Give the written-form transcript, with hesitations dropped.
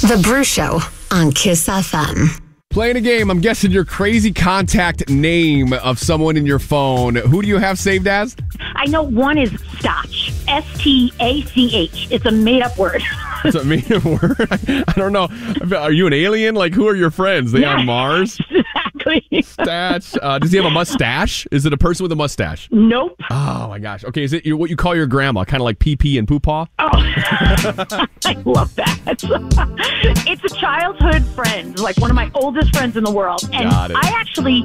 The Brew Show on Kiss FM. Playing a game. I'm guessing your crazy contact name of someone in your phone. Who do you have saved as? I know one is Stach. S-T-A-C-H. It's a made-up word. It's a made-up word? I don't know. Are you an alien? Like, who are your friends? They on Mars? Exactly. Stach. Does he have a mustache? Is it a person with a mustache? Nope. Oh, my gosh. Okay, is it what you call your grandma? Kind of like Pee-Pee and Poo-Paw? Oh, I love that. It's a childhood friend, like one of my oldest friends in the world. And Got it. I actually